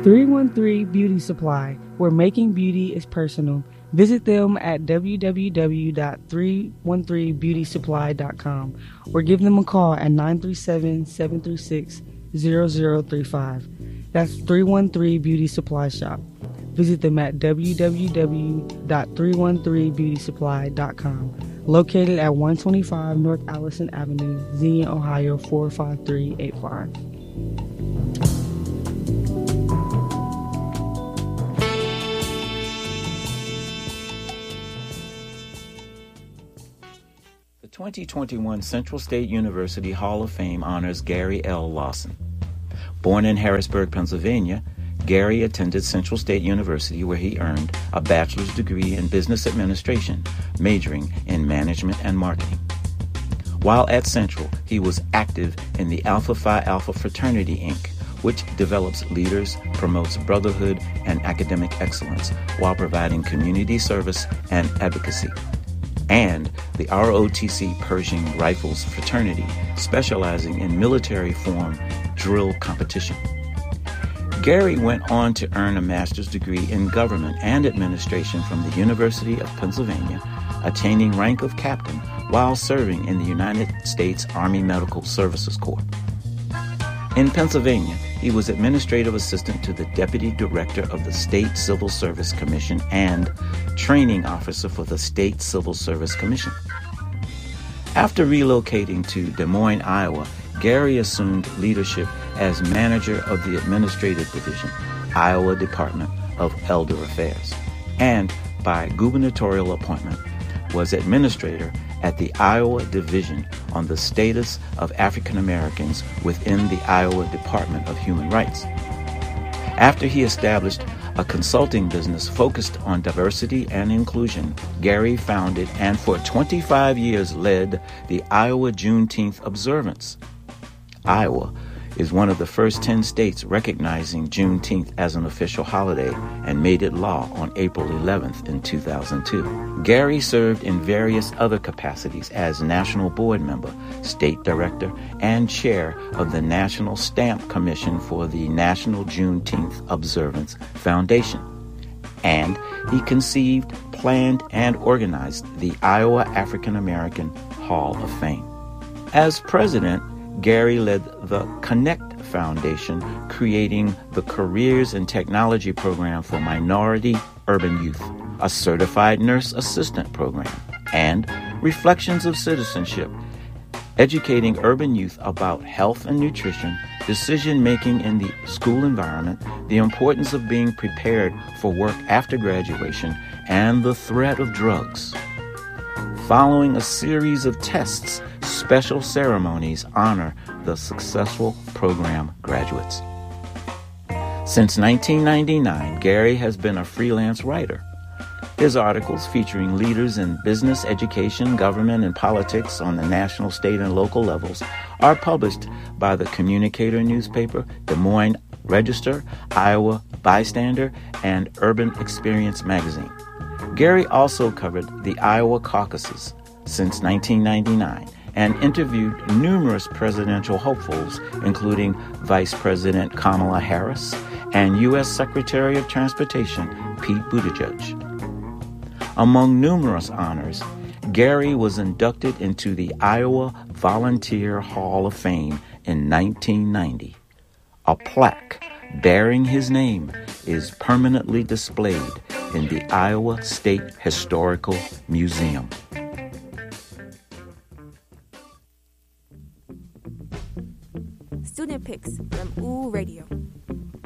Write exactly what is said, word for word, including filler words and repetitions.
three one three Beauty Supply, where making beauty is personal. Visit them at w w w dot three one three beauty supply dot com or give them a call at nine three seven, seven three six, zero zero three five. That's three one three Beauty Supply Shop. Visit them at w w w dot three one three beauty supply dot com. Located at one twenty-five North Allison Avenue, Xenia, Ohio four five three eight five. The twenty twenty-one Central State University Hall of Fame honors Gary L. Lawson. Born in Harrisburg, Pennsylvania, Gary attended Central State University, where he earned a bachelor's degree in business administration, majoring in management and marketing. While at Central, he was active in the Alpha Phi Alpha Fraternity, Incorporated, which develops leaders, promotes brotherhood and academic excellence while providing community service and advocacy, and the R O T C Pershing Rifles Fraternity, specializing in military form drill competition. Gary went on to earn a master's degree in government and administration from the University of Pennsylvania, attaining rank of captain while serving in the United States Army Medical Services Corps. In Pennsylvania, he was administrative assistant to the deputy director of the State Civil Service Commission and training officer for the State Civil Service Commission. After relocating to Des Moines, Iowa, Gary assumed leadership as manager of the Administrative Division, Iowa Department of Elder Affairs, and by gubernatorial appointment was administrator at the Iowa Division on the Status of African Americans within the Iowa Department of Human Rights. After he established a consulting business focused on diversity and inclusion, Gary founded and for twenty-five years led the Iowa Juneteenth observance. Iowa is one of the first ten states recognizing Juneteenth as an official holiday and made it law on April eleventh in two thousand two. Gary served in various other capacities as national board member, state director, and chair of the National Stamp Commission for the National Juneteenth Observance Foundation. And he conceived, planned, and organized the Iowa African American Hall of Fame. As president, Gary led the Connect Foundation, creating the Careers in Technology program for minority urban youth, a certified nurse assistant program, and Reflections of Citizenship, educating urban youth about health and nutrition, decision-making in the school environment, the importance of being prepared for work after graduation, and the threat of drugs. Following a series of tests, special ceremonies honor the successful program graduates. Since nineteen ninety-nine, Gary has been a freelance writer. His articles featuring leaders in business, education, government, and politics on the national, state, and local levels are published by the Communicator newspaper, Des Moines Register, Iowa Bystander, and Urban Experience magazine. Gary also covered the Iowa caucuses since nineteen ninety-nine and interviewed numerous presidential hopefuls, including Vice President Kamala Harris and U S Secretary of Transportation Pete Buttigieg. Among numerous honors, Gary was inducted into the Iowa Volunteer Hall of Fame in nineteen ninety. A plaque bearing his name is permanently displayed in the Iowa State Historical Museum. Student Picks from U Radio.